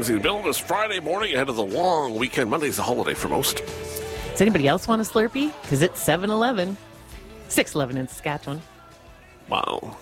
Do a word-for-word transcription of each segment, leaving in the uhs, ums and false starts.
Lindsay and Bill this Friday morning ahead of the long weekend. Monday's a holiday for most. Does anybody else want a Slurpee? Because it's seven eleven. six eleven in Saskatchewan. Wow.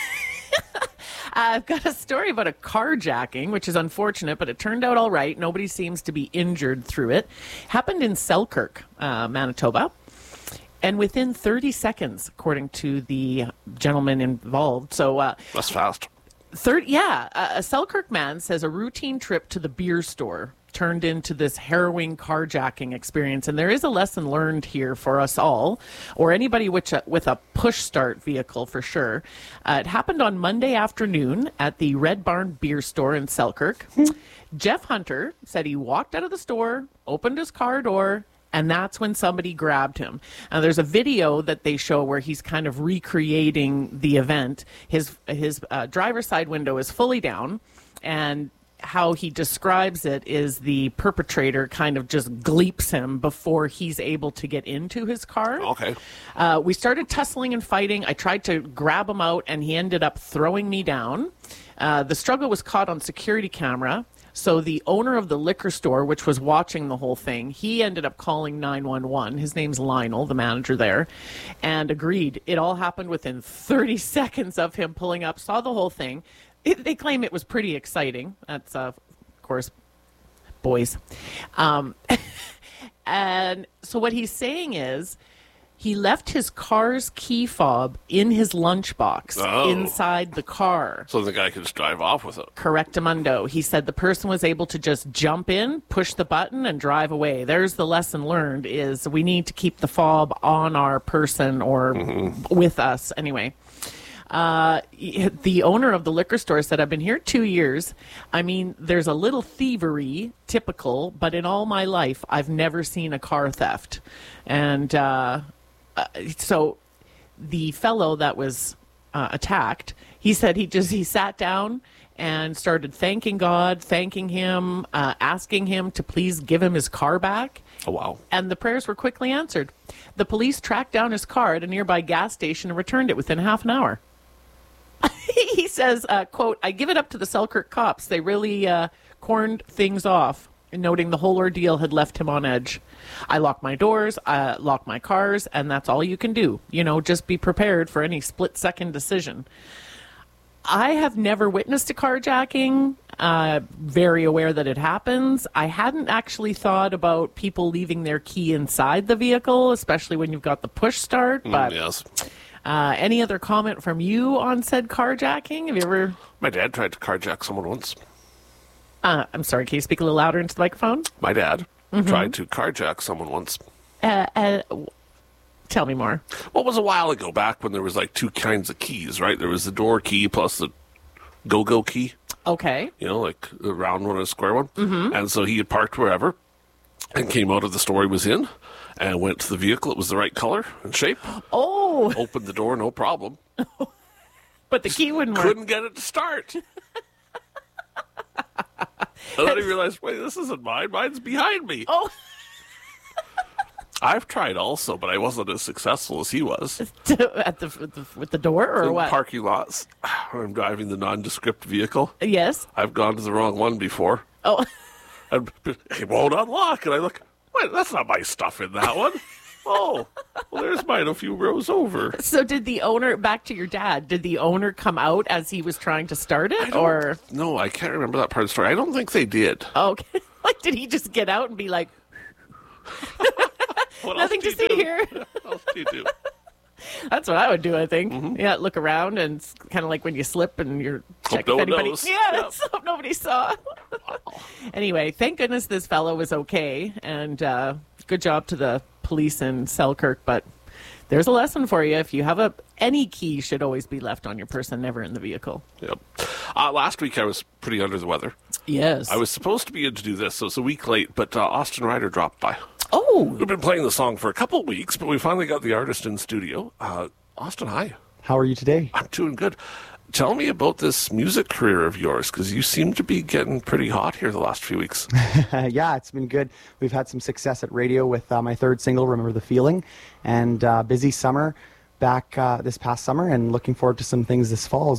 I've got a story about a carjacking, which is unfortunate, but it turned out all right. Nobody seems to be injured through it. Happened in Selkirk, uh, Manitoba. And within thirty seconds, according to the gentleman involved. So uh, That's fast. Third, yeah, a a Selkirk man says a routine trip to the beer store turned into this harrowing carjacking experience. And there is a lesson learned here for us all, or anybody with a, with a push-start vehicle for sure. Uh, it happened on Monday afternoon at the Red Barn Beer Store in Selkirk. Jeff Hunter said he walked out of the store, opened his car door, and that's when somebody grabbed him. Now, there's a video that they show where he's kind of recreating the event. His his uh, driver's side window is fully down, and how he describes it is the perpetrator kind of just gleeps him before he's able to get into his car. Okay. Uh, we started tussling and fighting. I tried to grab him out, and he ended up throwing me down. Uh, the struggle was caught on security camera. So the owner of the liquor store, which was watching the whole thing, he ended up calling nine one one. His name's Lionel, the manager there, and agreed. It all happened within thirty seconds of him pulling up, saw the whole thing. It, they claim it was pretty exciting. That's, uh, of course, boys. Um, and so what he's saying is he left his car's key fob in his lunchbox Oh. inside the car. So the guy could just drive off with it. Correctamundo. He said the person was able to just jump in, push the button, and drive away. There's the lesson learned, is we need to keep the fob on our person or mm-hmm. with us anyway. Uh, the owner of the liquor store said, I've been here two years. I mean, there's a little thievery, typical, but in all my life, I've never seen a car theft. And uh, uh, so the fellow that was uh, attacked, he said he just, he sat down and started thanking God, thanking him, uh, asking him to please give him his car back. Oh, wow. And the prayers were quickly answered. The police tracked down his car at a nearby gas station and returned it within half an hour. He says, uh, quote, I give it up to the Selkirk cops. They really uh, corned things off, noting the whole ordeal had left him on edge. I lock my doors, I lock my cars, and that's all you can do. You know, just be prepared for any split-second decision. I have never witnessed a carjacking, uh, very aware that it happens. I hadn't actually thought about people leaving their key inside the vehicle, especially when you've got the push start. But Mm, yes. Uh, any other comment from you on said carjacking? Have you ever... My dad tried to carjack someone once. Uh, I'm sorry, can you speak a little louder into the microphone? My dad mm-hmm. tried to carjack someone once. Uh, uh, tell me more. Well, it was a while ago, back when there was like two kinds of keys, right? There was the door key plus the go-go key. Okay. You know, like a round one and a square one. Mm-hmm. And so he had parked wherever and came out of the store he was in and went to the vehicle. It was the right color and shape. Oh. Opened the door, no problem. But the key wouldn't work. Couldn't get it to start. And then he realized, wait, this isn't mine. Mine's behind me. Oh. I've tried also, but I wasn't as successful as he was. At the, with the with the door or in what? Parking lots. When I'm driving the nondescript vehicle. Yes. I've gone to the wrong one before. Oh. And it won't unlock. And I look, wait, that's not my stuff in that one. Oh, well, there's mine a few rows over. So did the owner, back to your dad, did the owner come out as he was trying to start it? Or no, I can't remember that part of the story. I don't think they did. Okay. Like, did he just get out and be like, nothing to see do? here? What else do you do? That's what I would do, I think. Mm-hmm. Yeah, look around, and it's kind of like when you slip and you're checking no if anybody. knows. Yeah, Yep. that's hope nobody saw. Anyway, thank goodness this fellow was okay, and uh, good job to the police in Selkirk. But there's a lesson for you: if you have a any key, should always be left on your person, never in the vehicle. Yep. Uh, last week I was pretty under the weather. Yes, I was supposed to be in to do this, so it's a week late. But uh, Austin Ryder dropped by. Oh, We've been playing the song for a couple of weeks, but we finally got the artist in studio. Uh, Austin, hi. How are you today? I'm doing good. Tell me about this music career of yours, because you seem to be getting pretty hot here the last few weeks. Yeah, it's been good. We've had some success at radio with uh, my third single, Remember the Feeling, and uh, busy summer back uh, this past summer, and looking forward to some things this fall as well.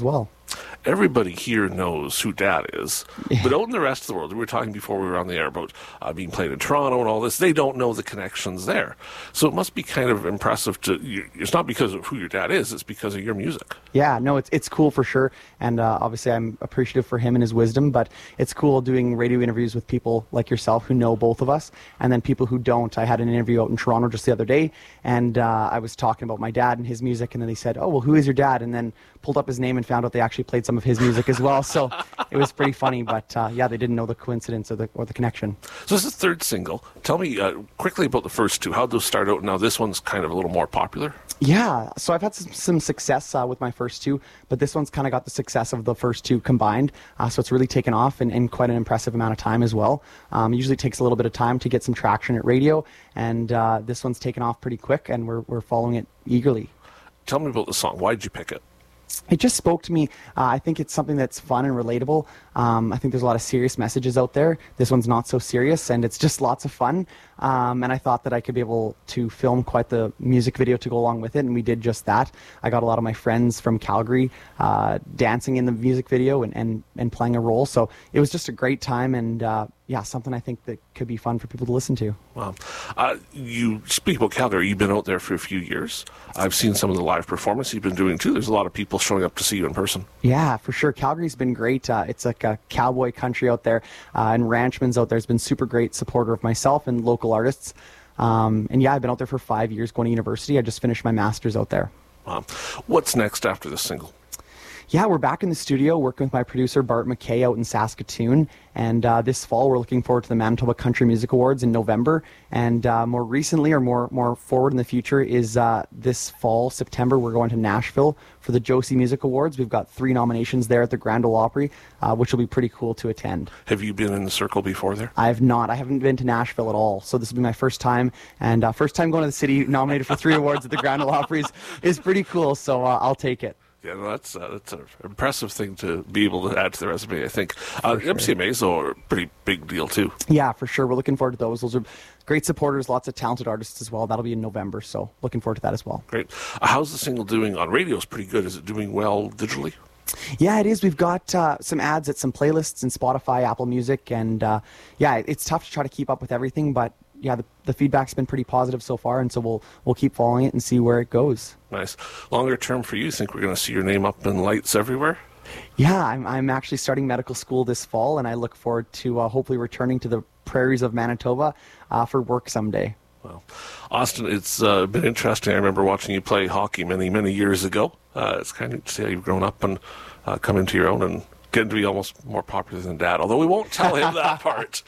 Everybody here knows who Dad is, but out in the rest of the world, we were talking before we were on the air about uh, being played in Toronto and all this, they don't know the connections there. So it must be kind of impressive to, you, it's not because of who your dad is, it's because of your music. Yeah, no, it's it's cool for sure, and uh, obviously I'm appreciative for him and his wisdom, but it's cool doing radio interviews with people like yourself who know both of us, and then people who don't. I had an interview out in Toronto just the other day, and uh, I was talking about my dad and his music, and then they said, oh, well, who is your dad? And then pulled up his name and found out they actually played some of his music as well, so it was pretty funny, but uh, yeah, they didn't know the coincidence or the, or the connection. So this is the third single. Tell me uh, quickly about the first two. How did those start out? Now this one's kind of a little more popular. Yeah, so I've had some, some success uh, with my first two, but this one's kind of got the success of the first two combined, uh, so it's really taken off in, in quite an impressive amount of time as well. Um, usually it takes a little bit of time to get some traction at radio, and uh, this one's taken off pretty quick, and we're, we're following it eagerly. Tell me about the song. Why did you pick it? It just spoke to me. Uh, I think it's something that's fun and relatable. Um, I think there's a lot of serious messages out there. This one's not so serious, and it's just lots of fun. Um, and I thought that I could be able to film quite the music video to go along with it, and we did just that. I got a lot of my friends from Calgary uh, dancing in the music video and, and, and playing a role. So it was just a great time, and uh, yeah, something I think that could be fun for people to listen to. Wow. Uh, you speak about Calgary. You've been out there for a few years. I've seen some of the live performances you've been doing, too. There's a lot of people showing up to see you in person. Yeah, for sure. Calgary's been great. Uh, it's like a cowboy country out there, uh, and Ranchman's out there has been super great supporter of myself and local artists. Um, and yeah, I've been out there for five years going to university. I just finished my master's out there. Wow. What's next after this single? Yeah, we're back in the studio working with my producer, Bart McKay, out in Saskatoon. And uh, this fall, we're looking forward to the Manitoba Country Music Awards in November. And uh, more recently, or more more forward in the future, is uh, this fall, September, we're going to Nashville for the Josie Music Awards. We've got three nominations there at the Grand Ole Opry, uh, which will be pretty cool to attend. Have you been in the circle before there? I have not. I haven't been to Nashville at all. So this will be my first time. And uh, first time going to the city nominated for three awards at the Grand Ole Opry is, is pretty cool. So uh, I'll take it. Yeah, no, that's uh, that's an impressive thing to be able to add to the resume, I think. Uh, sure. M C M As are a pretty big deal, too. Yeah, for sure. We're looking forward to those. Those are great supporters, lots of talented artists as well. That'll be in November, so looking forward to that as well. Great. Uh, how's the single doing on radio? It's pretty good. Is it doing well digitally? Yeah, it is. We've got uh, some ads at some playlists in Spotify, Apple Music, and uh, yeah, it's tough to try to keep up with everything, but yeah, the, the feedback's been pretty positive so far, and so we'll we'll keep following it and see where it goes. Nice. Longer term for you, think we're going to see your name up in lights everywhere? Yeah, I'm I'm actually starting medical school this fall, and I look forward to uh, hopefully returning to the prairies of Manitoba uh, for work someday. Well, Austin, it's uh, been interesting. I remember watching you play hockey many, many years ago. Uh, it's kind of neat to see how you've grown up and uh, come into your own and getting to be almost more popular than Dad, although we won't tell him that part.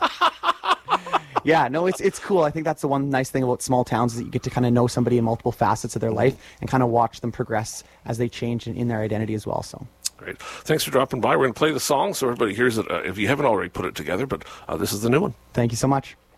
Yeah, no, it's it's cool. I think that's the one nice thing about small towns is that you get to kind of know somebody in multiple facets of their life and kind of watch them progress as they change in, in their identity as well. So great. Thanks for dropping by. We're going to play the song so everybody hears it uh, if you haven't already put it together, but uh, this is the new one. Thank you so much.